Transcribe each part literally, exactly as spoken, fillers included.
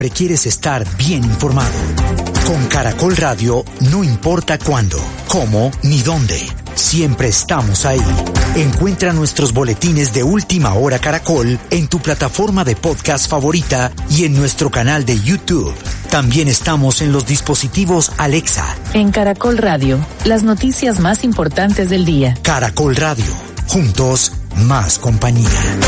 Requieres estar bien informado. Con Caracol Radio, no importa cuándo, cómo ni dónde, siempre estamos ahí. Encuentra nuestros boletines de Última Hora Caracol en tu plataforma de podcast favorita y en nuestro canal de YouTube. También estamos en los dispositivos Alexa. En Caracol Radio, las noticias más importantes del día. Caracol Radio, juntos, más compañía.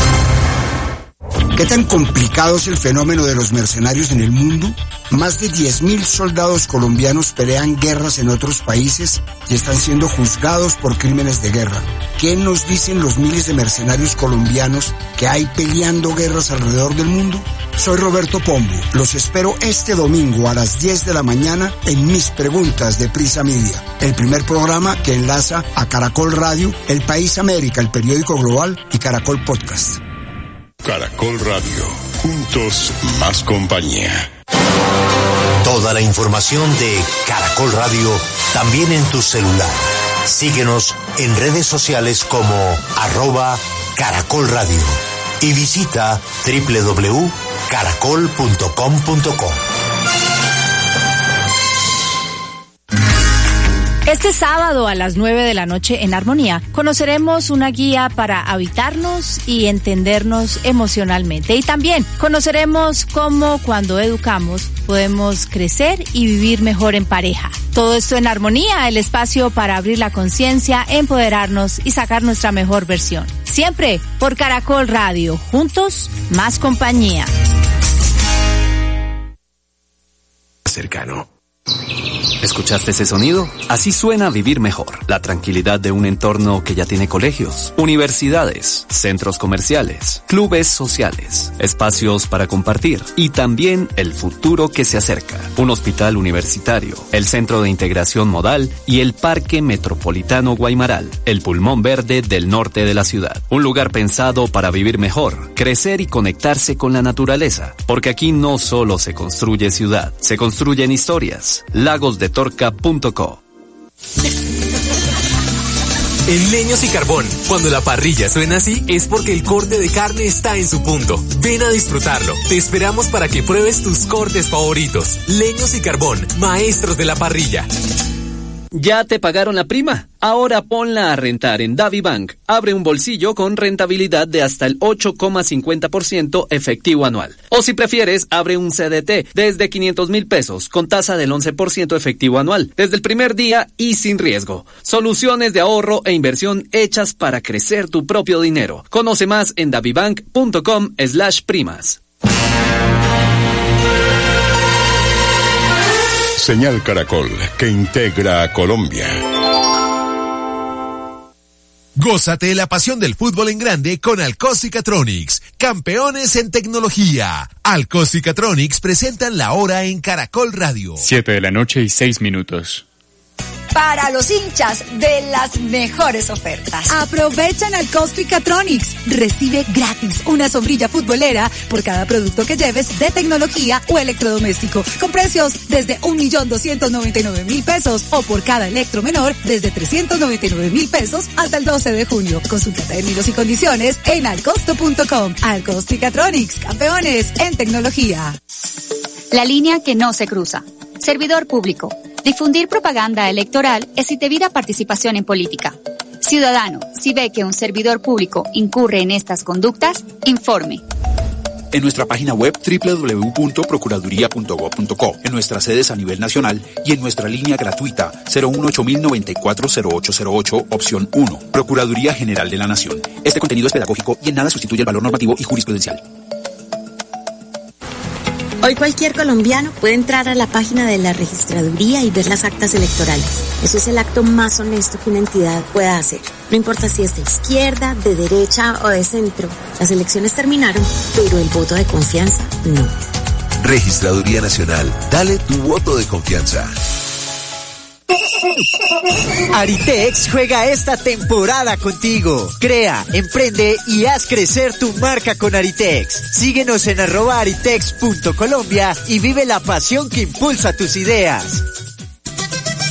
¿Qué tan complicado es el fenómeno de los mercenarios en el mundo? Más de diez mil soldados colombianos pelean guerras en otros países y están siendo juzgados por crímenes de guerra. ¿Qué nos dicen los miles de mercenarios colombianos que hay peleando guerras alrededor del mundo? Soy Roberto Pombo. Los espero este domingo a las diez de la mañana en Mis Preguntas de Prisa Media, el primer programa que enlaza a Caracol Radio, El País América, el periódico global y Caracol Podcast. Caracol Radio, juntos más compañía. Toda la información de Caracol Radio también en tu celular. Síguenos en redes sociales como arroba Caracol Radio y visita doble u doble u doble u punto caracol punto com punto co. Este sábado a las nueve de la noche en Armonía conoceremos una guía para habitarnos y entendernos emocionalmente. Y también conoceremos cómo cuando educamos podemos crecer y vivir mejor en pareja. Todo esto en Armonía, el espacio para abrir la conciencia, empoderarnos y sacar nuestra mejor versión. Siempre por Caracol Radio, juntos, más compañía. Cercano. ¿Escuchaste ese sonido? Así suena vivir mejor. La tranquilidad de un entorno que ya tiene colegios, universidades, centros comerciales, clubes sociales, espacios para compartir y también el futuro que se acerca. Un hospital universitario, el Centro de Integración Modal y el Parque Metropolitano Guaymaral, el pulmón verde del norte de la ciudad. Un lugar pensado para vivir mejor, crecer y conectarse con la naturaleza. Porque aquí no solo se construye ciudad, se construyen historias. Lagos de Torca punto co. En Leños y Carbón, cuando la parrilla suena así, es porque el corte de carne está en su punto. Ven a disfrutarlo. Te esperamos para que pruebes tus cortes favoritos. Leños y Carbón, maestros de la parrilla. ¿Ya te pagaron la prima? Ahora ponla a rentar en DaviBank. Abre un bolsillo con rentabilidad de hasta el ocho coma cincuenta por ciento efectivo anual. O si prefieres, abre un C D T desde quinientos mil pesos con tasa del once por ciento efectivo anual, desde el primer día y sin riesgo. Soluciones de ahorro e inversión hechas para crecer tu propio dinero. Conoce más en davibank punto com slash primas. Señal Caracol, que integra a Colombia. Gózate la pasión del fútbol en grande con Alcos y Catronics, campeones en tecnología. Alcos y Catronics presentan la hora en Caracol Radio. Siete de la noche y seis minutos. Para los hinchas de las mejores ofertas. Aprovechan al Costco y Catronics. Recibe gratis una sombrilla futbolera por cada producto que lleves de tecnología o electrodoméstico, con precios desde un millón doscientos noventa y nueve mil pesos o por cada electro menor desde trescientos noventa y nueve mil pesos hasta el doce de junio. Consulta términos y condiciones en alcosto punto com. Alcosto y Catronics, campeones en tecnología. La línea que no se cruza. Servidor público. Difundir propaganda electoral es indebida participación en política. Ciudadano, si ve que un servidor público incurre en estas conductas, informe. En nuestra página web doble u doble u doble u punto procuraduría punto gob punto co, en nuestras sedes a nivel nacional y en nuestra línea gratuita cero uno ocho mil noventa y cuatro cero ocho cero ocho, opción uno. Procuraduría General de la Nación. Este contenido es pedagógico y en nada sustituye el valor normativo y jurisprudencial. Hoy cualquier colombiano puede entrar a la página de la registraduría y ver las actas electorales. Eso es el acto más honesto que una entidad pueda hacer. No importa si es de izquierda, de derecha o de centro. Las elecciones terminaron, pero el voto de confianza no. Registraduría Nacional. Dale tu voto de confianza. Aritex juega esta temporada contigo. Crea, emprende y haz crecer tu marca con Aritex. Síguenos en arroba aritex punto colombia y vive la pasión que impulsa tus ideas.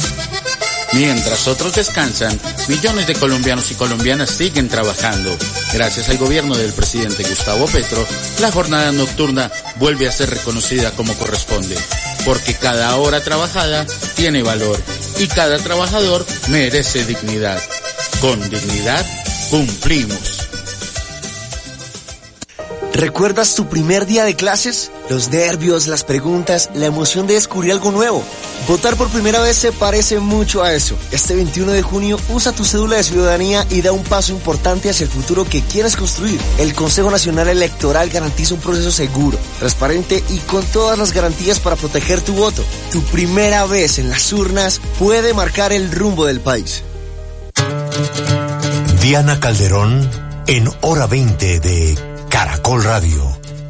Mientras otros descansan, millones de colombianos y colombianas siguen trabajando. Gracias al gobierno del presidente Gustavo Petro, la jornada nocturna vuelve a ser reconocida como corresponde, porque cada hora trabajada tiene valor y cada trabajador merece dignidad. Con dignidad cumplimos. ¿Recuerdas tu primer día de clases? Los nervios, las preguntas, la emoción de descubrir algo nuevo. Votar por primera vez se parece mucho a eso. Este veintiuno de junio usa tu cédula de ciudadanía y da un paso importante hacia el futuro que quieres construir. El Consejo Nacional Electoral garantiza un proceso seguro, transparente y con todas las garantías para proteger tu voto. Tu primera vez en las urnas puede marcar el rumbo del país. Diana Calderón en Hora veinte de Caracol Radio.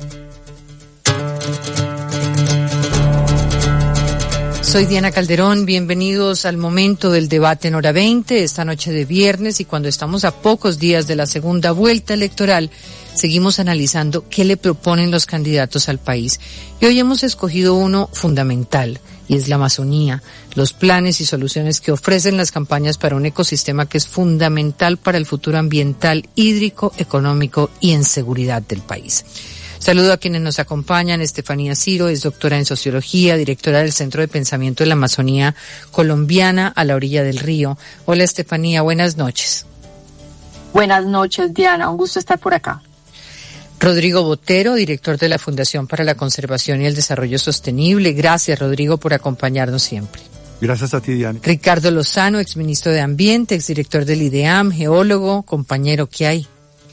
Soy Diana Calderón, bienvenidos al momento del debate en Hora veinte, esta noche de viernes, y cuando estamos a pocos días de la segunda vuelta electoral, seguimos analizando qué le proponen los candidatos al país. Y hoy hemos escogido uno fundamental, y es la Amazonía, los planes y soluciones que ofrecen las campañas para un ecosistema que es fundamental para el futuro ambiental, hídrico, económico y en seguridad del país. Saludo a quienes nos acompañan. Estefanía Ciro es doctora en Sociología, directora del Centro de Pensamiento de la Amazonía Colombiana a la orilla del río. Hola Estefanía, buenas noches. Buenas noches Diana, un gusto estar por acá. Rodrigo Botero, director de la Fundación para la Conservación y el Desarrollo Sostenible. Gracias Rodrigo por acompañarnos siempre. Gracias a ti Diana. Ricardo Lozano, exministro de Ambiente, exdirector del IDEAM, geólogo, compañero, ¿qué hay?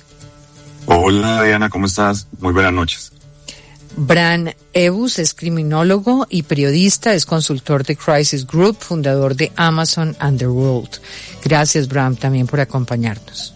Hola Diana, ¿cómo estás? Muy buenas noches. Bran Ebus es criminólogo y periodista, es consultor de Crisis Group, fundador de Amazon Underworld. Gracias Bran también por acompañarnos.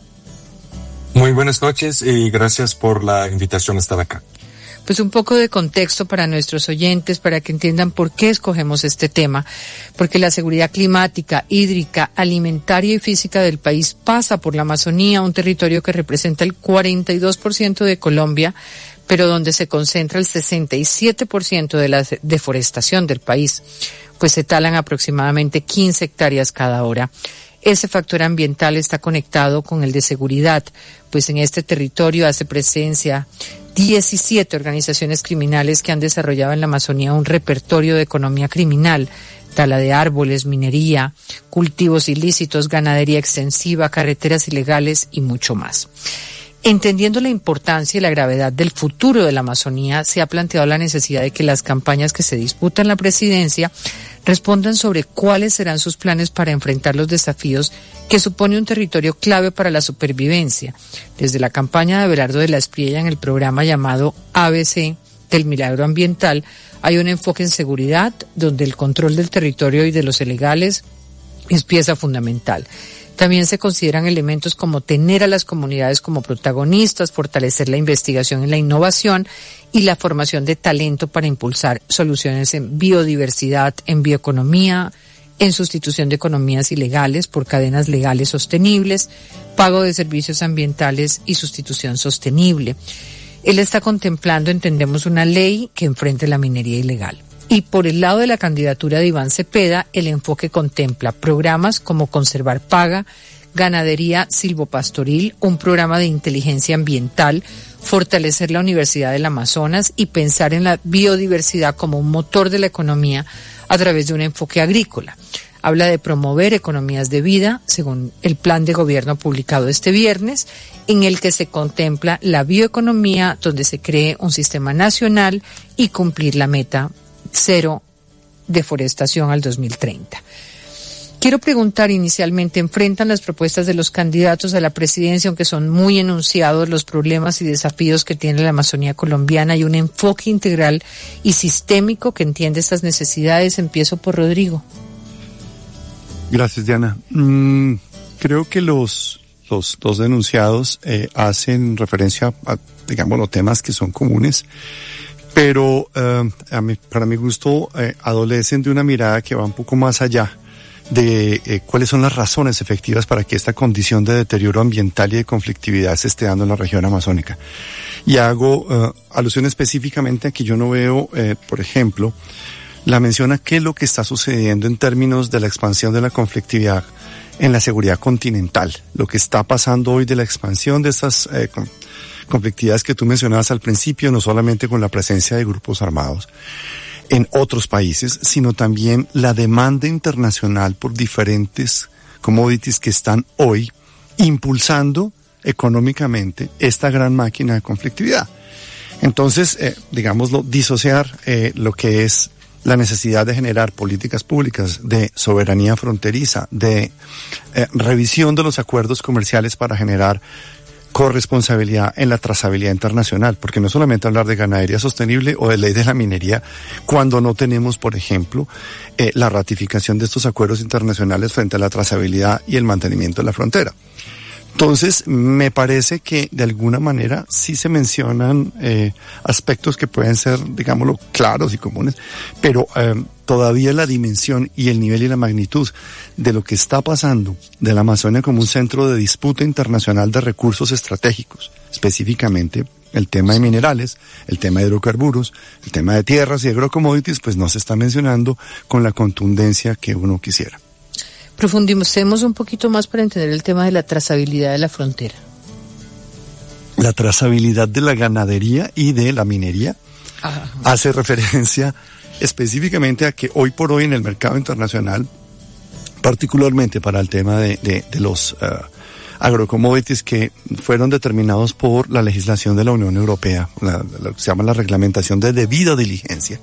Muy buenas noches y gracias por la invitación a estar acá. Pues un poco de contexto para nuestros oyentes, para que entiendan por qué escogemos este tema, porque la seguridad climática, hídrica, alimentaria y física del país pasa por la Amazonía, un territorio que representa el cuarenta y dos por ciento de Colombia, pero donde se concentra el sesenta y siete por ciento de la deforestación del país, pues se talan aproximadamente quince hectáreas cada hora. Ese factor ambiental está conectado con el de seguridad, pues en este territorio hace presencia diecisiete organizaciones criminales que han desarrollado en la Amazonía un repertorio de economía criminal, tala de árboles, minería, cultivos ilícitos, ganadería extensiva, carreteras ilegales y mucho más. Entendiendo la importancia y la gravedad del futuro de la Amazonía, se ha planteado la necesidad de que las campañas que se disputan la presidencia respondan sobre cuáles serán sus planes para enfrentar los desafíos que supone un territorio clave para la supervivencia. Desde la campaña de Abelardo de la Espriella en el programa llamado A B C del Milagro Ambiental, hay un enfoque en seguridad donde el control del territorio y de los ilegales es pieza fundamental. También se consideran elementos como tener a las comunidades como protagonistas, fortalecer la investigación y la innovación y la formación de talento para impulsar soluciones en biodiversidad, en bioeconomía, en sustitución de economías ilegales por cadenas legales sostenibles, pago de servicios ambientales y sustitución sostenible. Él está contemplando, entendemos, una ley que enfrente la minería ilegal. Y por el lado de la candidatura de Iván Cepeda, el enfoque contempla programas como Conservar Paga, Ganadería Silvopastoril, un programa de inteligencia ambiental, fortalecer la Universidad del Amazonas y pensar en la biodiversidad como un motor de la economía a través de un enfoque agrícola. Habla de promover economías de vida, según el plan de gobierno publicado este viernes, en el que se contempla la bioeconomía, donde se cree un sistema nacional y cumplir la meta cero deforestación al dos mil treinta. Quiero preguntar inicialmente, ¿enfrentan las propuestas de los candidatos a la presidencia, aunque son muy enunciados, los problemas y desafíos que tiene la Amazonía colombiana y un enfoque integral y sistémico que entiende estas necesidades? Empiezo por Rodrigo. Gracias, Diana. Mm, creo que los, los dos denunciados eh, hacen referencia a, digamos, los temas que son comunes, pero uh, a mí, para mi gusto eh, adolecen de una mirada que va un poco más allá de eh, cuáles son las razones efectivas para que esta condición de deterioro ambiental y de conflictividad se esté dando en la región amazónica. Y hago uh, alusión específicamente a que yo no veo, eh, por ejemplo, la mención a qué es lo que está sucediendo en términos de la expansión de la conflictividad en la seguridad continental. Lo que está pasando hoy de la expansión de estas eh, conflictividades que tú mencionabas al principio, no solamente con la presencia de grupos armados en otros países, sino también la demanda internacional por diferentes commodities que están hoy impulsando económicamente esta gran máquina de conflictividad. Entonces, eh, digámoslo, disociar eh, lo que es la necesidad de generar políticas públicas de soberanía fronteriza, de eh, revisión de los acuerdos comerciales para generar corresponsabilidad en la trazabilidad internacional, porque no solamente hablar de ganadería sostenible o de ley de la minería, cuando no tenemos, por ejemplo, eh, la ratificación de estos acuerdos internacionales frente a la trazabilidad y el mantenimiento de la frontera. Entonces, me parece que de alguna manera sí se mencionan eh, aspectos que pueden ser, digámoslo, claros y comunes, pero eh, todavía la dimensión y el nivel y la magnitud de lo que está pasando de la Amazonia como un centro de disputa internacional de recursos estratégicos, específicamente el tema de minerales, el tema de hidrocarburos, el tema de tierras y agrocommodities, pues no se está mencionando con la contundencia que uno quisiera. Profundicemos un poquito más para entender el tema de la trazabilidad de la frontera. La trazabilidad de la ganadería y de la minería Ajá. hace referencia específicamente a que hoy por hoy en el mercado internacional, particularmente para el tema de, de, de los uh, agrocommodities que fueron determinados por la legislación de la Unión Europea, la, lo que se llama la reglamentación de debida diligencia,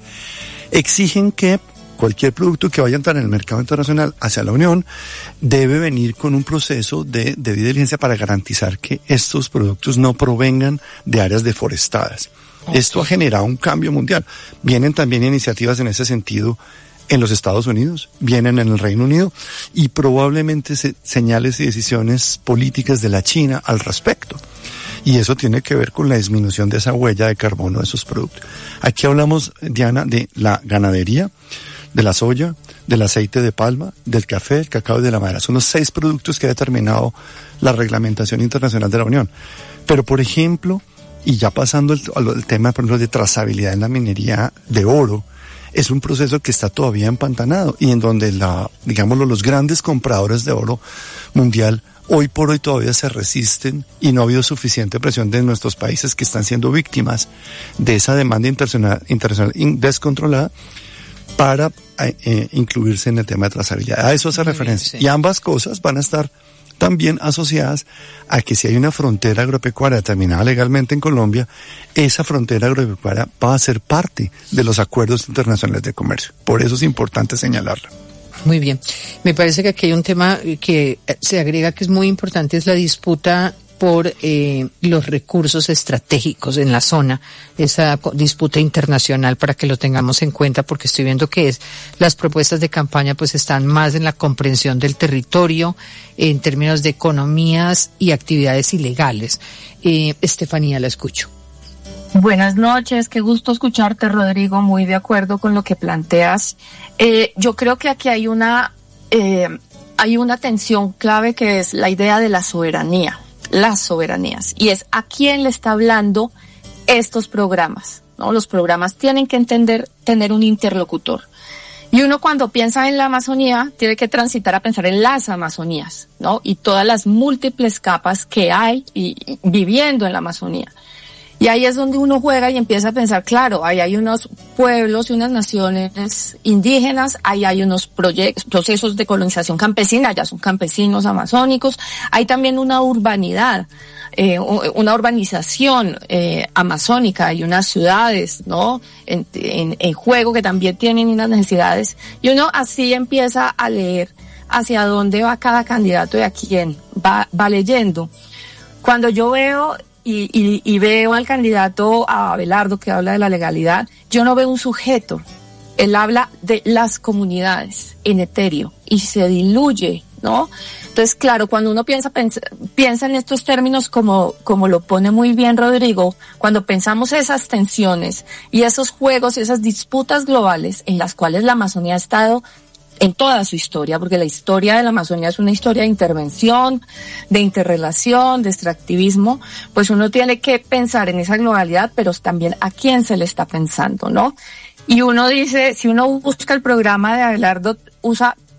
exigen que cualquier producto que vaya a entrar en el mercado internacional hacia la Unión debe venir con un proceso de debida diligencia para garantizar que estos productos no provengan de áreas deforestadas. Okay. Esto ha generado un cambio mundial. Vienen también iniciativas en ese sentido en los Estados Unidos, vienen en el Reino Unido y probablemente se, señales y decisiones políticas de la China al respecto. Y eso tiene que ver con la disminución de esa huella de carbono de esos productos. Aquí hablamos, Diana, de la ganadería, de la soya, del aceite de palma, del café, del cacao y de la madera. Son los seis productos que ha determinado la reglamentación internacional de la Unión. Pero, por ejemplo, y ya pasando el, el tema, por ejemplo, de trazabilidad en la minería de oro, es un proceso que está todavía empantanado y en donde la, digámoslo, los grandes compradores de oro mundial hoy por hoy todavía se resisten y no ha habido suficiente presión de nuestros países que están siendo víctimas de esa demanda internacional, internacional descontrolada para eh, incluirse en el tema de trazabilidad. A eso hace referencia. Sí. Y ambas cosas van a estar también asociadas a que si hay una frontera agropecuaria determinada legalmente en Colombia, esa frontera agropecuaria va a ser parte de los acuerdos internacionales de comercio. Por eso es importante señalarla. Muy bien. Me parece que aquí hay un tema que se agrega que es muy importante, es la disputa por eh, los recursos estratégicos en la zona, esa disputa internacional para que lo tengamos en cuenta, porque estoy viendo que es, las propuestas de campaña pues están más en la comprensión del territorio, en términos de economías y actividades ilegales. Eh, Estefanía, la escucho. Buenas noches, qué gusto escucharte, Rodrigo, muy de acuerdo con lo que planteas. Eh, yo creo que aquí hay una, eh, hay una tensión clave que es la idea de la soberanía. Las soberanías, y es a quién le está hablando estos programas, ¿no? Los programas tienen que entender, tener un interlocutor. Y uno cuando piensa en la Amazonía, tiene que transitar a pensar en las Amazonías, ¿no? Y todas las múltiples capas que hay y, y, viviendo en la Amazonía. Y ahí es donde uno juega y empieza a pensar, claro, ahí hay unos pueblos y unas naciones indígenas, ahí hay unos proyectos, procesos de colonización campesina, ya son campesinos amazónicos, hay también una urbanidad, eh, una urbanización eh, amazónica, hay unas ciudades, ¿no? En, en, en juego que también tienen unas necesidades, y uno así empieza a leer hacia dónde va cada candidato y a quién va, va leyendo. Cuando yo veo Y, y, y veo al candidato a Abelardo que habla de la legalidad, yo no veo un sujeto, él habla de las comunidades en etéreo y se diluye, ¿no? Entonces, claro, cuando uno piensa, piensa, piensa en estos términos como, como lo pone muy bien Rodrigo, cuando pensamos esas tensiones y esos juegos y esas disputas globales en las cuales la Amazonía ha estado en toda su historia, porque la historia de la Amazonía es una historia de intervención, de interrelación, de extractivismo, pues uno tiene que pensar en esa globalidad, pero también a quién se le está pensando, ¿no? Y uno dice, si uno busca el programa de Abelardo, usa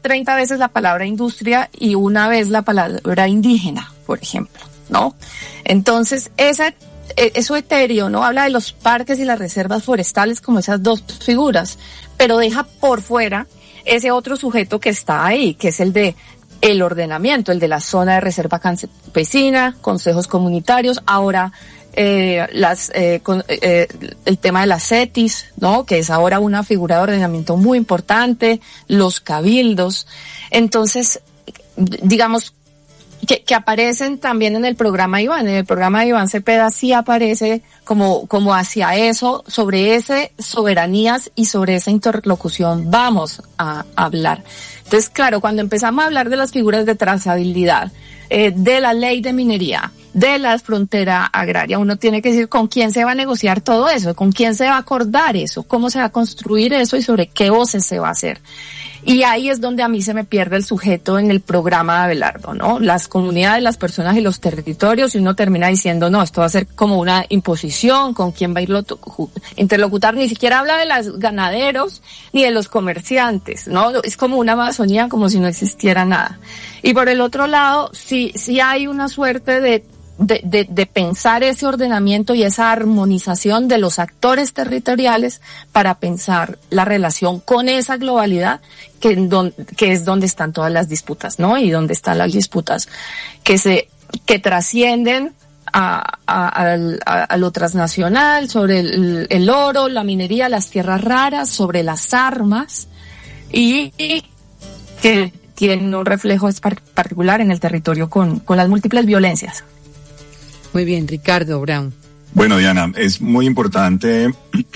treinta veces la palabra industria y una vez la palabra indígena, por ejemplo, ¿no? Entonces, esa, eso etéreo, ¿no? Habla de los parques y las reservas forestales como esas dos figuras, pero deja por fuera ese otro sujeto que está ahí, que es el de el ordenamiento, el de la zona de reserva campesina, consejos comunitarios, ahora eh, las eh, con, eh, el tema de las CETIS, ¿no? Que es ahora una figura de ordenamiento muy importante, los cabildos. Entonces, digamos, que, que aparecen también en el programa de Iván. En el programa de Iván Cepeda sí aparece como, como hacia eso, sobre ese soberanías y sobre esa interlocución vamos a, a hablar. Entonces, claro, cuando empezamos a hablar de las figuras de trazabilidad, eh, de la ley de minería, de la frontera agraria, uno tiene que decir con quién se va a negociar todo eso, con quién se va a acordar eso, cómo se va a construir eso y sobre qué voces se va a hacer. Y ahí es donde a mí se me pierde el sujeto en el programa de Abelardo, ¿no? Las comunidades, las personas y los territorios, y uno termina diciendo, no, esto va a ser como una imposición, con quién va a irlo interlocutar, ni siquiera habla de los ganaderos ni de los comerciantes, ¿no? Es como una Amazonía, como si no existiera nada. Y por el otro lado, sí, sí hay una suerte de De, de, de pensar ese ordenamiento y esa armonización de los actores territoriales para pensar la relación con esa globalidad que, don, que es donde están todas las disputas, ¿no? Y donde están las disputas que se, que trascienden a, a, a, a lo transnacional, sobre el, el oro, la minería, las tierras raras, sobre las armas y, y que tienen un reflejo particular en el territorio con, con las múltiples violencias. Muy bien, Ricardo Brown. Bueno, Diana, es muy importante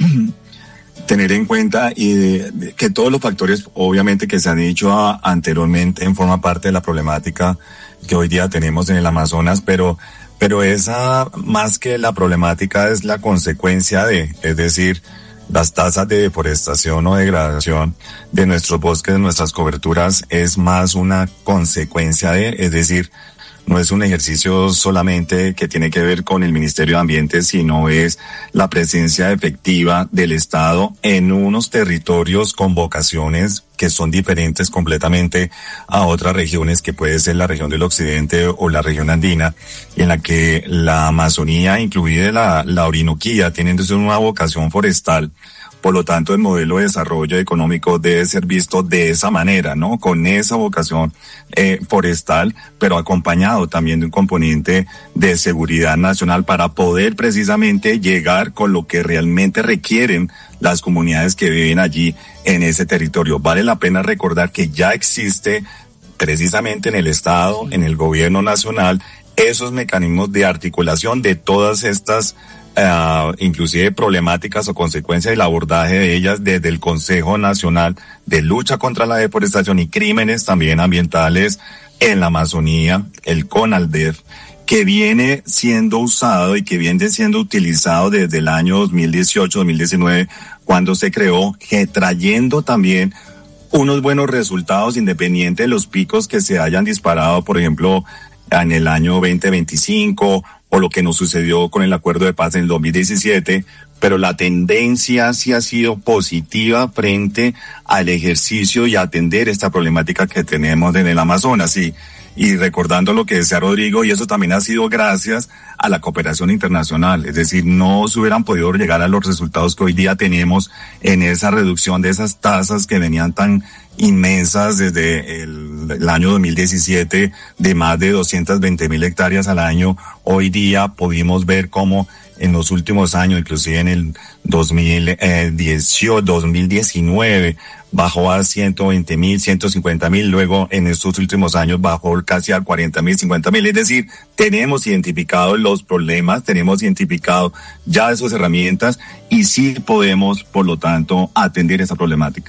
tener en cuenta y de, de, que todos los factores, obviamente, que se han dicho a, anteriormente, forman parte de la problemática que hoy día tenemos en el Amazonas, pero, pero esa, más que la problemática, es la consecuencia de, es decir, las tasas de deforestación o degradación de nuestros bosques, de nuestras coberturas, es más una consecuencia de, es decir, no es un ejercicio solamente que tiene que ver con el Ministerio de Ambiente, sino es la presencia efectiva del Estado en unos territorios con vocaciones que son diferentes completamente a otras regiones, que puede ser la región del occidente o la región andina, y en la que la Amazonía, incluida la, la Orinoquía, tienen una vocación forestal. Por lo tanto, el modelo de desarrollo económico debe ser visto de esa manera, ¿no? Con esa vocación eh, forestal, pero acompañado también de un componente de seguridad nacional para poder precisamente llegar con lo que realmente requieren las comunidades que viven allí en ese territorio. Vale la pena recordar que ya existe precisamente en el Estado, en el gobierno nacional, esos mecanismos de articulación de todas estas Uh, inclusive problemáticas o consecuencias del abordaje de ellas desde el Consejo Nacional de Lucha contra la Deforestación y Crímenes también ambientales en la Amazonía, el CONALDEF, que viene siendo usado y que viene siendo utilizado desde el año dos mil dieciocho, dos mil diecinueve, cuando se creó, que trayendo también unos buenos resultados independientes de los picos que se hayan disparado, por ejemplo, en el año veinte veinticinco, o lo que nos sucedió con el acuerdo de paz en el dos mil diecisiete, pero la tendencia sí ha sido positiva frente al ejercicio y a atender esta problemática que tenemos en el Amazonas. Y, y recordando lo que decía Rodrigo, y eso también ha sido gracias a la cooperación internacional, es decir, no se hubieran podido llegar a los resultados que hoy día tenemos en esa reducción de esas tasas que venían tan inmensas desde el, el año dos mil diecisiete, de más de doscientas veinte mil hectáreas al año. Hoy día pudimos ver cómo en los últimos años, inclusive en el dos mil dieciocho, dos mil diecinueve, bajó a ciento veinte mil, ciento cincuenta mil, luego en estos últimos años bajó casi a cuarenta mil, cincuenta mil. Es decir, tenemos identificados los problemas, tenemos identificado ya esas herramientas y sí podemos, por lo tanto, atender esa problemática.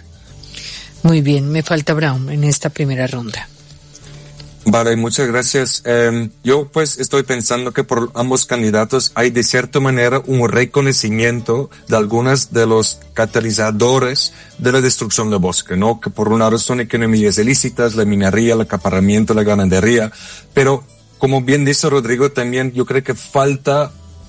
Muy bien, me falta Brown en esta primera ronda. Vale, muchas gracias. Eh, yo pues estoy pensando que por ambos candidatos hay de cierta manera un reconocimiento de algunos de los catalizadores de la destrucción del bosque, ¿no? Que por un lado son economías ilícitas, la minería, el acaparamiento, la ganadería, pero como bien dice Rodrigo también, yo creo que falta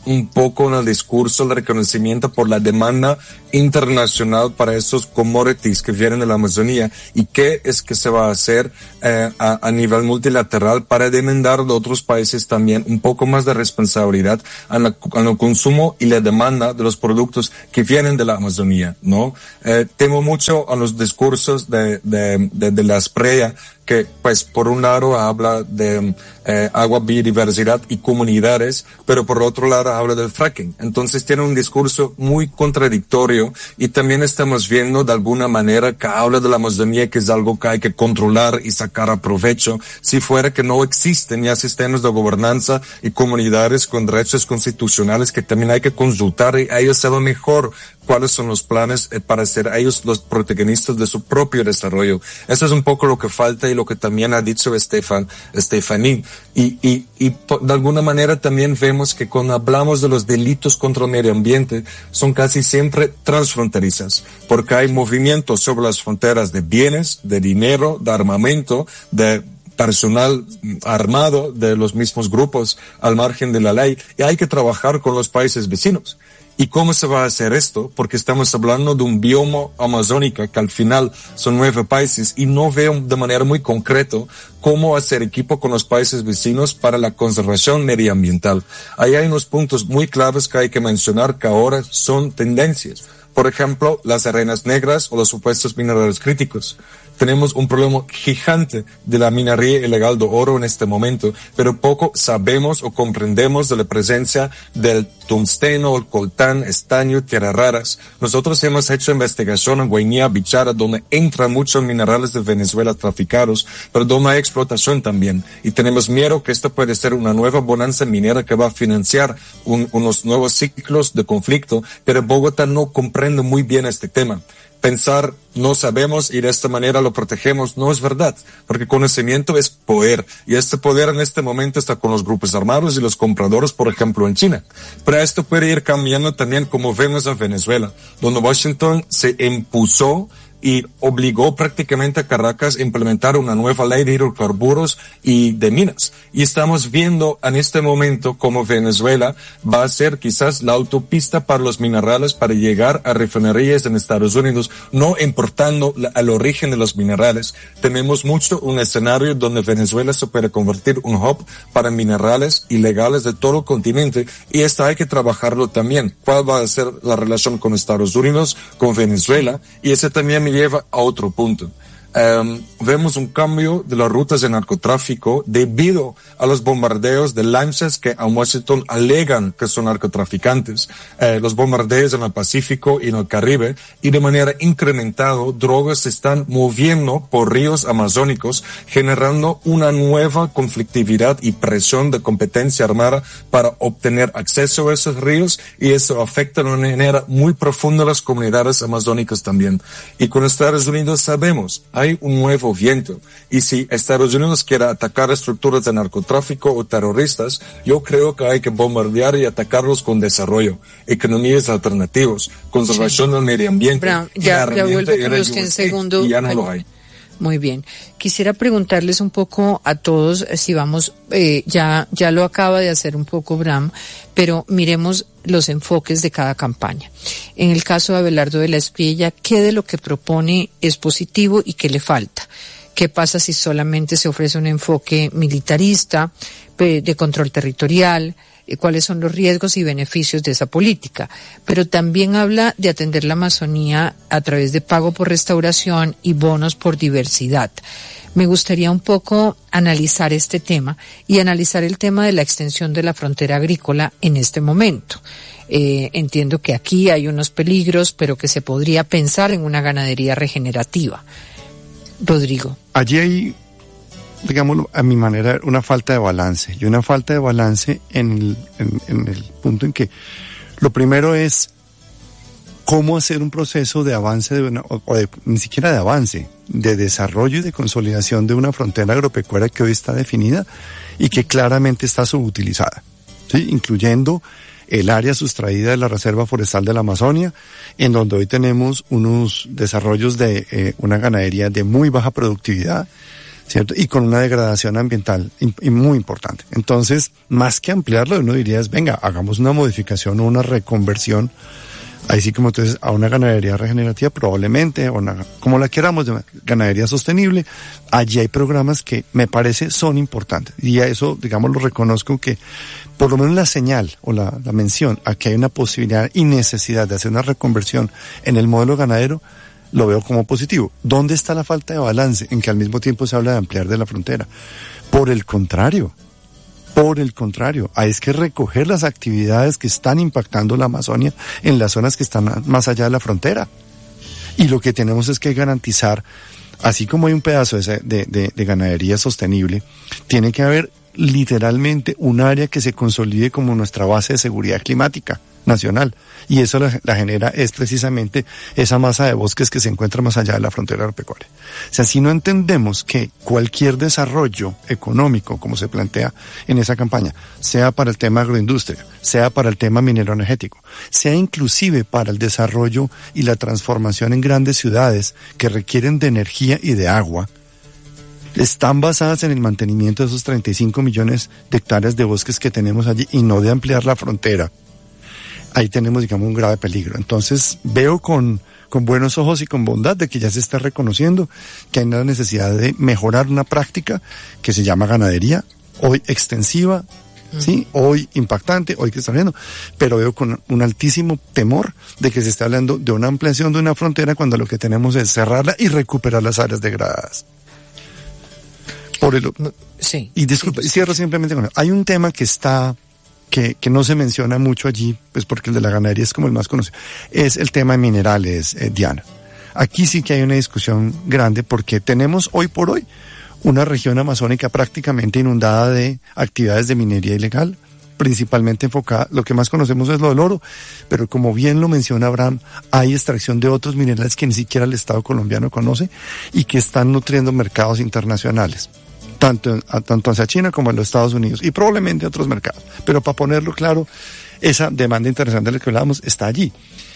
un poco en el discurso el reconocimiento por la demanda internacional para esos commodities que vienen de la Amazonía y qué es que se va a hacer eh, a, a nivel multilateral para demandar de otros países también un poco más de responsabilidad en, la, en el consumo y la demanda de los productos que vienen de la Amazonía, ¿no? Eh, temo mucho a los discursos de, de, de, de la Asprella, que pues por un lado habla de eh, agua, biodiversidad y comunidades, pero por otro lado habla del fracking. Entonces tiene un discurso muy contradictorio y también estamos viendo de alguna manera que habla de la Amazonía que es algo que hay que controlar y sacar a provecho, si fuera que no existen ya sistemas de gobernanza y comunidades con derechos constitucionales que también hay que consultar y ellos saben mejor cuáles son los planes eh, para ser ellos los protagonistas de su propio desarrollo. Eso es un poco lo que falta y lo que también ha dicho Estefan, Estefaní. Y, y, y de alguna manera también vemos que cuando hablamos de los delitos contra el medio ambiente son casi siempre transfronterizas, porque hay movimientos sobre las fronteras de bienes, de dinero, de armamento, de personal armado de los mismos grupos al margen de la ley, y hay que trabajar con los países vecinos. ¿Y cómo se va a hacer esto? Porque estamos hablando de un bioma amazónico que al final son nueve países y no veo de manera muy concreta cómo hacer equipo con los países vecinos para la conservación medioambiental. Ahí hay unos puntos muy claves que hay que mencionar que ahora son tendencias. Por ejemplo, las arenas negras o los supuestos minerales críticos. Tenemos un problema gigante de la minería ilegal de oro en este momento, pero poco sabemos o comprendemos de la presencia del tungsteno, el coltán, estaño, tierras raras. Nosotros hemos hecho investigación en Guainía, Bichara, donde entran muchos minerales de Venezuela traficados, pero donde hay explotación también. Y tenemos miedo que esto puede ser una nueva bonanza minera que va a financiar un, unos nuevos ciclos de conflicto, pero Bogotá no comprende muy bien este tema. Pensar no sabemos y de esta manera lo protegemos no es verdad, porque conocimiento es poder y este poder en este momento está con los grupos armados y los compradores, por ejemplo, en China. Pero esto puede ir cambiando también como vemos en Venezuela, donde Washington se impuso y obligó prácticamente a Caracas a implementar una nueva ley de hidrocarburos y de minas. Y estamos viendo en este momento cómo Venezuela va a ser quizás la autopista para los minerales para llegar a refinerías en Estados Unidos, no importando la, el origen de los minerales. Tenemos mucho un escenario donde Venezuela se puede convertir en un hub para minerales ilegales de todo el continente, y esto hay que trabajarlo también. ¿Cuál va a ser la relación con Estados Unidos, con Venezuela? Y ese también me lleva a otro punto. Um, vemos un cambio de las rutas de narcotráfico debido a los bombardeos de lanchas que a Washington alegan que son narcotraficantes, eh, los bombardeos en el Pacífico y en el Caribe, y de manera incrementada drogas se están moviendo por ríos amazónicos, generando una nueva conflictividad y presión de competencia armada para obtener acceso a esos ríos, y eso afecta de una manera muy profunda a las comunidades amazónicas también. Y con Estados Unidos sabemos, hay un nuevo viento, y si Estados Unidos quiere atacar estructuras de narcotráfico o terroristas, yo creo que hay que bombardear y atacarlos con desarrollo, economías alternativas, conservación sí. del medio ambiente. Brown, ya, ya vuelvo con los que en segundo. Y ya no lo hay. Muy bien. Quisiera preguntarles un poco a todos, si vamos, eh, ya, ya lo acaba de hacer un poco Bram, pero miremos los enfoques de cada campaña. En el caso de Abelardo de la Espriella, ¿qué de lo que propone es positivo y qué le falta? ¿Qué pasa si solamente se ofrece un enfoque militarista, de control territorial? ¿Cuáles son los riesgos y beneficios de esa política? Pero también habla de atender la Amazonía a través de pago por restauración y bonos por diversidad. Me gustaría un poco analizar este tema y analizar el tema de la extensión de la frontera agrícola en este momento. Eh, entiendo que aquí hay unos peligros, pero que se podría pensar en una ganadería regenerativa. Rodrigo. Allí hay, digámoslo, a mi manera, una falta de balance, y una falta de balance en el, en, en el punto en que lo primero es cómo hacer un proceso de avance, de una, o de, ni siquiera de avance, de desarrollo y de consolidación de una frontera agropecuaria que hoy está definida y que claramente está subutilizada, ¿sí? Incluyendo el área sustraída de la Reserva Forestal de la Amazonia, en donde hoy tenemos unos desarrollos de eh, una ganadería de muy baja productividad, ¿cierto? Y con una degradación ambiental y, y muy importante. Entonces, más que ampliarlo, uno diría es, venga, hagamos una modificación o una reconversión, ahí sí como entonces, a una ganadería regenerativa, probablemente, o una, como la queramos, ganadería sostenible. Allí hay programas que me parece son importantes. Y a eso, digamos, lo reconozco que, por lo menos la señal o la, la mención a que hay una posibilidad y necesidad de hacer una reconversión en el modelo ganadero, lo veo como positivo. ¿Dónde está la falta de balance en que al mismo tiempo se habla de ampliar de la frontera? Por el contrario, por el contrario, hay que recoger las actividades que están impactando la Amazonia en las zonas que están más allá de la frontera. Y lo que tenemos es que garantizar, así como hay un pedazo de, de, de, de ganadería sostenible, tiene que haber literalmente un área que se consolide como nuestra base de seguridad climática nacional, y eso la, la genera es precisamente esa masa de bosques que se encuentra más allá de la frontera agropecuaria. O sea, si no entendemos que cualquier desarrollo económico, como se plantea en esa campaña, sea para el tema agroindustria, sea para el tema minero energético, sea inclusive para el desarrollo y la transformación en grandes ciudades que requieren de energía y de agua, están basadas en el mantenimiento de esos treinta y cinco millones de hectáreas de bosques que tenemos allí y no de ampliar la frontera, ahí tenemos, digamos, un grave peligro. Entonces, veo con, con buenos ojos y con bondad de que ya se está reconociendo que hay una necesidad de mejorar una práctica que se llama ganadería, hoy extensiva, mm. ¿sí? Hoy impactante, hoy que está viendo, pero veo con un altísimo temor de que se está hablando de una ampliación de una frontera cuando lo que tenemos es cerrarla y recuperar las áreas degradadas. Por el, sí. Y disculpa, sí, cierro simplemente con eso. Hay un tema que está... Que, que no se menciona mucho allí, pues porque el de la ganadería es como el más conocido, es el tema de minerales, eh, Diana. Aquí sí que hay una discusión grande porque tenemos hoy por hoy una región amazónica prácticamente inundada de actividades de minería ilegal, principalmente enfocada, lo que más conocemos es lo del oro, pero como bien lo menciona Abraham, hay extracción de otros minerales que ni siquiera el Estado colombiano conoce y que están nutriendo mercados internacionales. Tanto, tanto hacia China como en los Estados Unidos y probablemente otros mercados. Pero para ponerlo claro, esa demanda interesante de la que hablábamos está allí.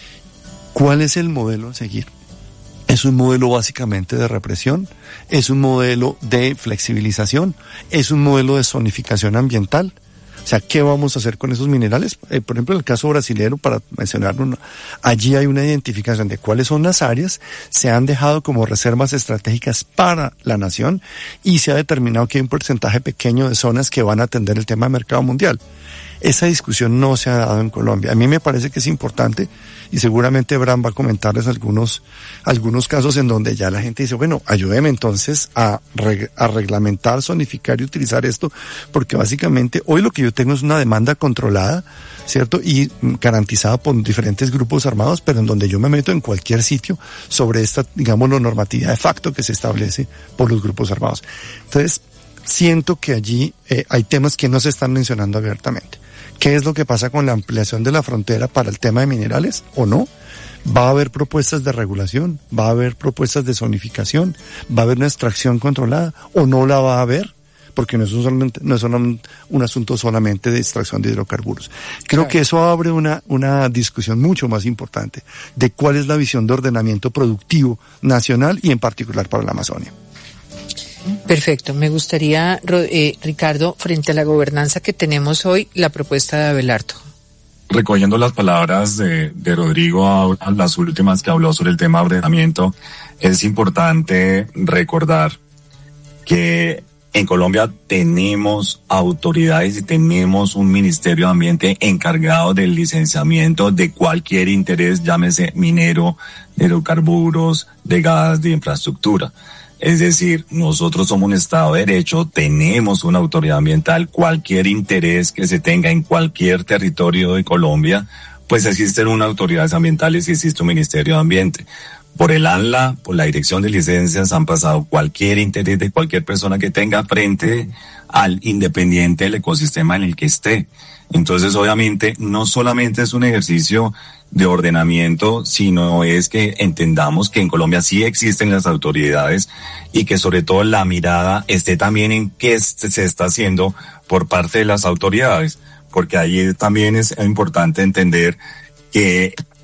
¿Cuál es el modelo a seguir? ¿Es un modelo básicamente de represión? ¿Es un modelo de flexibilización? ¿Es un modelo de zonificación ambiental? O sea, ¿qué vamos a hacer con esos minerales? Eh, por ejemplo, en el caso brasileño, para mencionarlo, allí hay una identificación de cuáles son las áreas, se han dejado como reservas estratégicas para la nación y se ha determinado que hay un porcentaje pequeño de zonas que van a atender el tema de mercado mundial. Esa discusión no se ha dado en Colombia. A mí me parece que es importante y seguramente Bram va a comentarles algunos, algunos casos en donde ya la gente dice, bueno, ayúdeme entonces a, reg- a reglamentar, zonificar y utilizar esto, porque básicamente hoy lo que yo tengo es una demanda controlada, ¿cierto? Y garantizada por diferentes grupos armados, pero en donde yo me meto en cualquier sitio sobre esta, digamos, la normatividad de facto que se establece por los grupos armados. Entonces, siento que allí eh, hay temas que no se están mencionando abiertamente. ¿Qué es lo que pasa con la ampliación de la frontera para el tema de minerales o no? ¿Va a haber propuestas de regulación? ¿Va a haber propuestas de zonificación? ¿Va a haber una extracción controlada o no la va a haber? Porque no es, solamente, no es un, un asunto solamente de extracción de hidrocarburos. Creo claro. que eso abre una, una discusión mucho más importante de cuál es la visión de ordenamiento productivo nacional y en particular para la Amazonia. Perfecto. Me gustaría, eh, Ricardo, frente a la gobernanza que tenemos hoy, la propuesta de Abelardo. Recogiendo las palabras de, de Rodrigo, a, a las últimas que habló sobre el tema de ordenamiento, es importante recordar que en Colombia tenemos autoridades y tenemos un Ministerio de Ambiente encargado del licenciamiento de cualquier interés, llámese minero, de hidrocarburos, de gas, de infraestructura. Es decir, nosotros somos un Estado de Derecho, tenemos una autoridad ambiental, cualquier interés que se tenga en cualquier territorio de Colombia, pues existen unas autoridades ambientales y existe un Ministerio de Ambiente. Por el ANLA, por la Dirección de Licencias, han pasado cualquier interés de cualquier persona que tenga frente al independiente del ecosistema en el que esté. Entonces, obviamente, no solamente es un ejercicio de ordenamiento, sino es que entendamos que en Colombia sí existen las autoridades y que sobre todo la mirada esté también en qué se está haciendo por parte de las autoridades, porque ahí también es importante entender que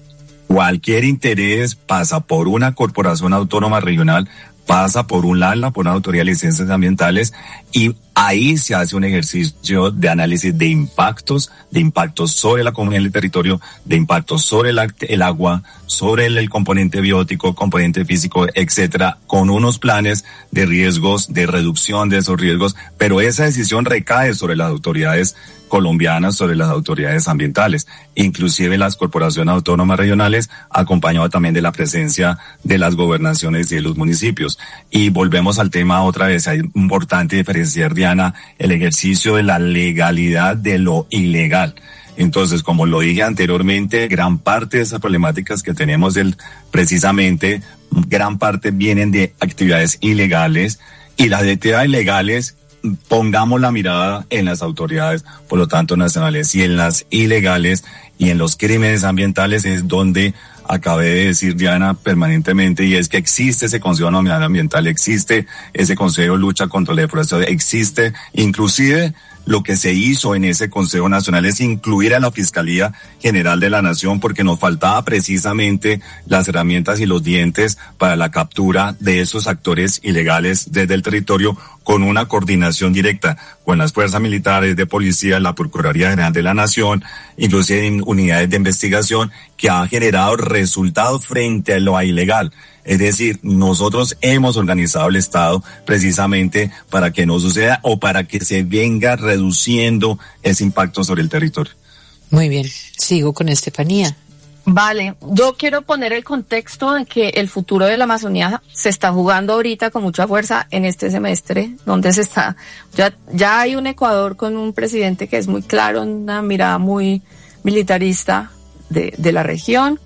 Cualquier interés pasa por una corporación autónoma regional, pasa por un LANLA, por una autoridad de licencias ambientales, y ahí se hace un ejercicio de análisis de impactos, de impactos sobre la comunidad y el territorio, de impactos sobre el, el agua, sobre el, el componente biótico, componente físico, etcétera, con unos planes de riesgos, de reducción de esos riesgos, pero esa decisión recae sobre las autoridades colombianas, sobre las autoridades ambientales, inclusive las corporaciones autónomas regionales, acompañado también de la presencia de las gobernaciones y de los municipios. Y volvemos al tema otra vez, es importante diferenciar, Diana, el ejercicio de la legalidad de lo ilegal. Entonces, como lo dije anteriormente, gran parte de esas problemáticas que tenemos, el, precisamente, gran parte vienen de actividades ilegales, y las actividades ilegales, pongamos la mirada en las autoridades, por lo tanto, nacionales, y en las ilegales y en los crímenes ambientales es donde acabé de decir, Diana, permanentemente, y es que existe ese Consejo Nacional Ambiental, existe ese Consejo de Lucha contra la Deforestación, existe, inclusive lo que se hizo en ese Consejo Nacional es incluir a la Fiscalía General de la Nación, porque nos faltaba precisamente las herramientas y los dientes para la captura de esos actores ilegales desde el territorio, con una coordinación directa con las fuerzas militares, de policía, la Procuraduría General de la Nación, inclusive en unidades de investigación, que ha generado resultados frente a lo ilegal. Es decir, nosotros hemos organizado el Estado precisamente para que no suceda o para que se venga reduciendo ese impacto sobre el territorio. Muy bien, sigo con Estefanía. Vale, yo quiero poner el contexto de que el futuro de la Amazonía se está jugando ahorita con mucha fuerza en este semestre, donde se está, ya, ya hay un Ecuador con un presidente que es muy claro, una mirada muy militarista de, de la región,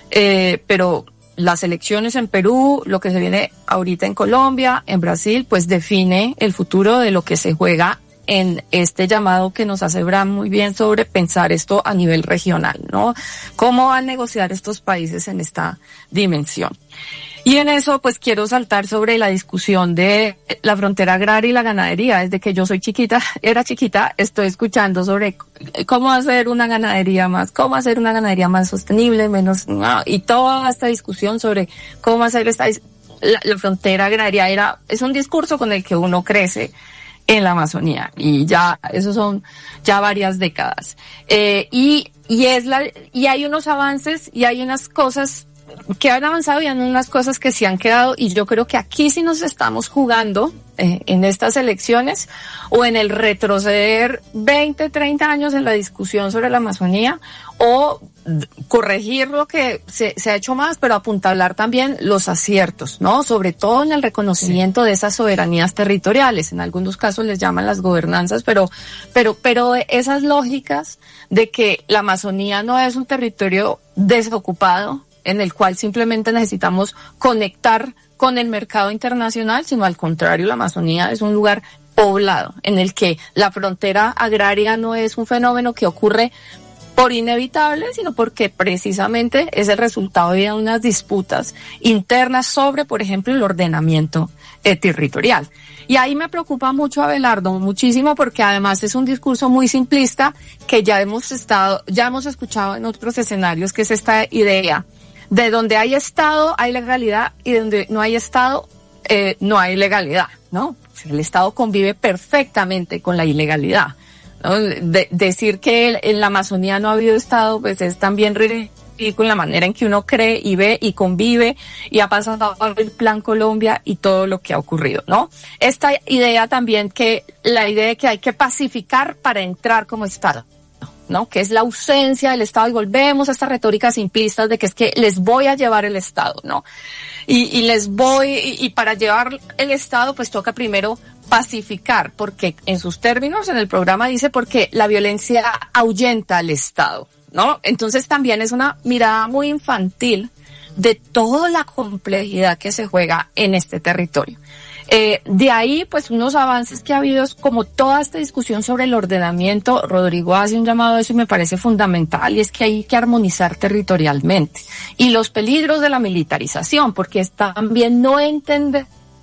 eh, pero las elecciones en Perú, lo que se viene ahorita en Colombia, en Brasil, pues define el futuro de lo que se juega en este llamado que nos hace Bram muy bien sobre pensar esto a nivel regional, ¿no? ¿Cómo van a negociar estos países en esta dimensión? Y en eso, pues quiero saltar sobre la discusión de la frontera agraria y la ganadería. Desde que yo soy chiquita, era chiquita, estoy escuchando sobre cómo hacer una ganadería más, cómo hacer una ganadería más sostenible, menos, no, y toda esta discusión sobre cómo hacer esta, la, la frontera agraria era, es un discurso con el que uno crece en la Amazonía, y ya, esos son ya varias décadas. Eh, y, y es la, y hay unos avances y hay unas cosas que han avanzado y hay unas cosas que se han quedado, y yo creo que aquí sí nos estamos jugando eh, en estas elecciones o en el retroceder veinte, treinta años en la discusión sobre la Amazonía, o corregir lo que se, se ha hecho más, pero apuntalar también los aciertos, ¿no? Sobre todo en el reconocimiento de esas soberanías territoriales. En algunos casos les llaman las gobernanzas, pero, pero, pero esas lógicas de que la Amazonía no es un territorio desocupado, en el cual simplemente necesitamos conectar con el mercado internacional, sino al contrario, la Amazonía es un lugar poblado, en el que la frontera agraria no es un fenómeno que ocurre por inevitable, sino porque precisamente es el resultado de unas disputas internas sobre, por ejemplo, el ordenamiento eh, territorial. Y ahí me preocupa mucho, Abelardo, muchísimo, porque además es un discurso muy simplista que ya hemos estado, ya hemos escuchado en otros escenarios, que es esta idea de donde hay Estado hay legalidad y donde no hay Estado eh, no hay legalidad, ¿no? El Estado convive perfectamente con la ilegalidad, ¿no? De, decir que en la Amazonía no ha habido Estado, pues es también ridículo la manera en que uno cree y ve y convive, y ha pasado el Plan Colombia y todo lo que ha ocurrido, ¿no? Esta idea también, que la idea de que hay que pacificar para entrar como Estado, ¿no? Que es la ausencia del Estado, y volvemos a estas retóricas simplistas de que es que les voy a llevar el Estado, ¿no? Y, y les voy, y, y para llevar el Estado, pues toca primero pacificar, porque en sus términos, en el programa dice, porque la violencia ahuyenta al Estado, ¿no? Entonces también es una mirada muy infantil de toda la complejidad que se juega en este territorio. Eh, de ahí, pues, unos avances que ha habido, es como toda esta discusión sobre el ordenamiento. Rodrigo hace un llamado a eso y me parece fundamental, y es que hay que armonizar territorialmente. Y los peligros de la militarización, porque es también no entender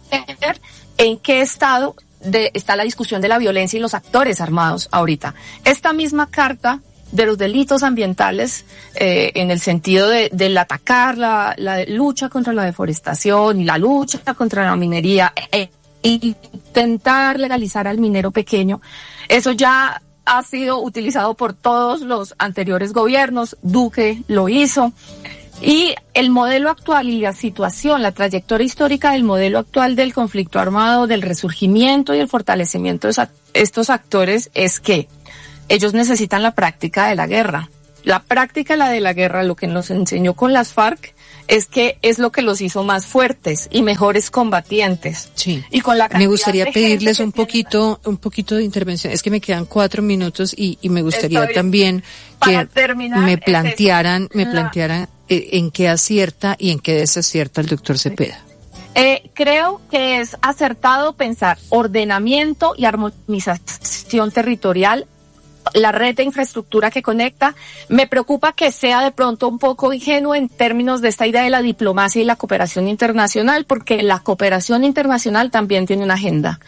en qué estado de, está la discusión de la violencia y los actores armados ahorita. Esta misma carta de los delitos ambientales eh, en el sentido de del atacar la, la lucha contra la deforestación y la lucha contra la minería e intentar legalizar al minero pequeño. Eso ya ha sido utilizado por todos los anteriores gobiernos. Duque lo hizo. Y el modelo actual y la situación, la trayectoria histórica del modelo actual del conflicto armado, del resurgimiento y el fortalecimiento de estos actores es que ellos necesitan la práctica de la guerra. La práctica la de la guerra, lo que nos enseñó con las FARC, es que es lo que los hizo más fuertes y mejores combatientes. Sí. Y con la me gustaría de pedirles un poquito, un poquito de intervención. Es que me quedan cuatro minutos y, y me gustaría Estoy también que terminar, me plantearan, me la... plantearan eh, en qué acierta y en qué desacierta el doctor Cepeda. Eh, creo que es acertado pensar ordenamiento y armonización territorial, la red de infraestructura que conecta. Me preocupa que sea de pronto un poco ingenuo en términos de esta idea de la diplomacia y la cooperación internacional, porque la cooperación internacional también tiene una agenda.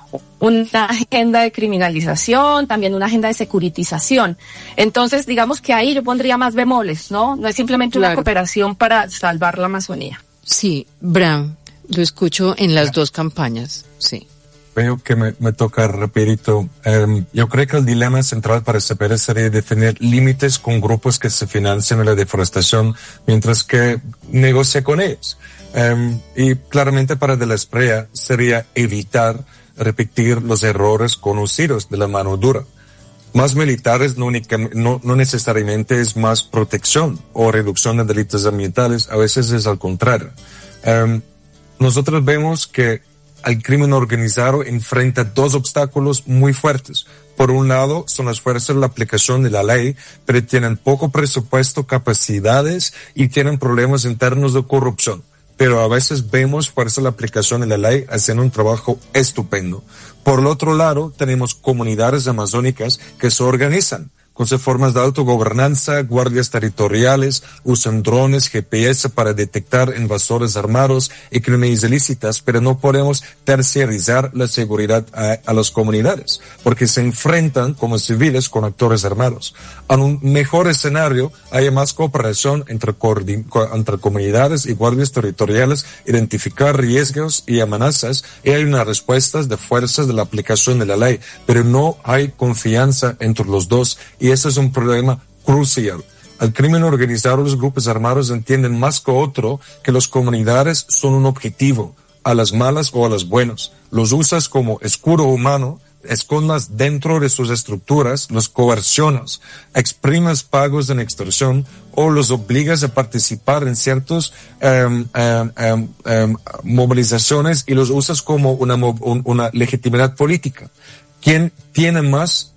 Una agenda de criminalización, también una agenda de securitización. Entonces, digamos que ahí yo pondría más bemoles, ¿no? No es simplemente claro. una cooperación para salvar la Amazonía. Sí, Bram, lo escucho en las dos campañas, sí. Veo que me, me toca rapidito. Um, yo creo que el dilema central para Cepeda sería definir límites con grupos que se financian en la deforestación mientras que negocia con ellos. Um, y claramente para De la Espriella sería evitar repetir los errores conocidos de la mano dura. Más militares no, únicamente, no, no necesariamente es más protección o reducción de delitos ambientales, a veces es al contrario. Um, nosotros vemos que el crimen organizado enfrenta dos obstáculos muy fuertes. Por un lado, son las fuerzas de la aplicación de la ley, pero tienen poco presupuesto, capacidades y tienen problemas internos de corrupción. Pero a veces vemos fuerzas de la aplicación de la ley haciendo un trabajo estupendo. Por el otro lado, tenemos comunidades amazónicas que se organizan con sus formas de autogobernanza, guardias territoriales, usan drones, G P S para detectar invasores armados y crímenes ilícitas, pero no podemos terciarizar la seguridad a, a las comunidades, porque se enfrentan como civiles con actores armados. En un mejor escenario, hay más cooperación entre, entre comunidades y guardias territoriales, identificar riesgos y amenazas, y hay unas respuestas de fuerzas de la aplicación de la ley, pero no hay confianza entre los dos. Y ese es un problema crucial. El crimen organizado, los grupos armados entienden más que otro que las comunidades son un objetivo, a las malas o a las buenas. Los usas como escudo humano, escondas dentro de sus estructuras, los coercionas, exprimes pagos en extorsión o los obligas a participar en ciertas um, um, um, um, movilizaciones y los usas como una, un, una legitimidad política. ¿Quién tiene más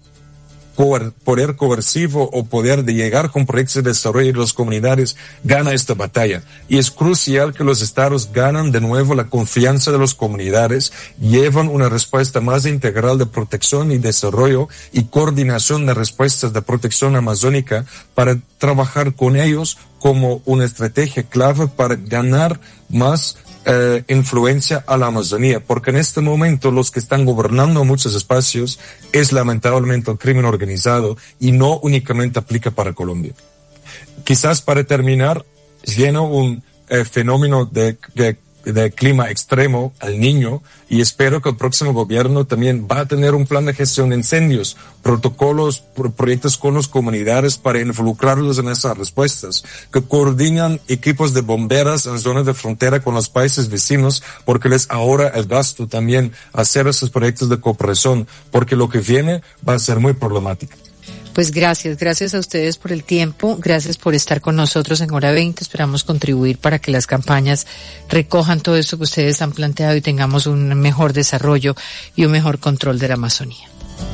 poder coercivo o poder de llegar con proyectos de desarrollo de las comunidades gana esta batalla? Y es crucial que los estados ganan de nuevo la confianza de las comunidades, llevan una respuesta más integral de protección y desarrollo y coordinación de respuestas de protección amazónica para trabajar con ellos como una estrategia clave para ganar más Eh, influencia a la Amazonía, porque en este momento los que están gobernando muchos espacios es lamentablemente el crimen organizado y no únicamente aplica para Colombia. Quizás para terminar, lleno un eh, fenómeno de, de, de clima extremo al Niño y espero que el próximo gobierno también va a tener un plan de gestión de incendios, protocolos, pro, proyectos con las comunidades para involucrarlos en esas respuestas, que coordinan equipos de bomberas en zonas de frontera con los países vecinos, porque les ahorra el gasto también hacer esos proyectos de cooperación, porque lo que viene va a ser muy problemático. Pues gracias, gracias a ustedes por el tiempo, gracias por estar con nosotros en Hora veinte, esperamos contribuir para que las campañas recojan todo esto que ustedes han planteado y tengamos un mejor desarrollo y un mejor control de la Amazonía.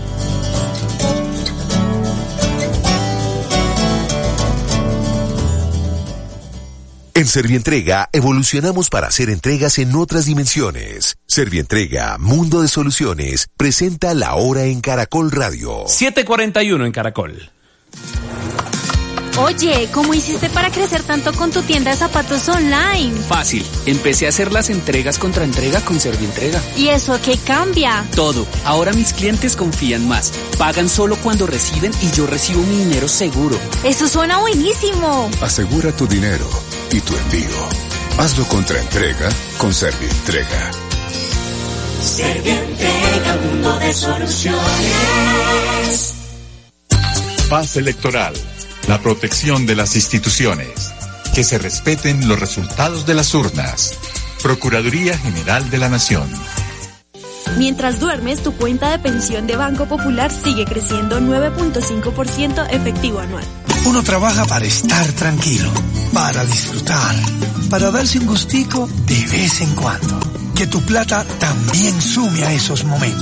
En Servientrega evolucionamos para hacer entregas en otras dimensiones. Servientrega, Mundo de Soluciones, presenta La Hora en Caracol Radio. siete cuarenta y uno en Caracol. Oye, ¿cómo hiciste para crecer tanto con tu tienda de zapatos online? Fácil, empecé a hacer las entregas contra entrega con Servientrega. ¿Y eso qué cambia? Todo, ahora mis clientes confían más, pagan solo cuando reciben y yo recibo mi dinero seguro. Eso suena buenísimo. Asegura tu dinero y tu envío. Hazlo contra entrega con Servientrega. Servientrega, mundo de soluciones. Paz electoral. La protección de las instituciones. Que se respeten los resultados de las urnas. Procuraduría General de la Nación. Mientras duermes, tu cuenta de pensión de Banco Popular sigue creciendo nueve punto cinco por ciento efectivo anual. Uno trabaja para estar tranquilo, para disfrutar, para darse un gustico de vez en cuando. Que tu plata también sume a esos momentos.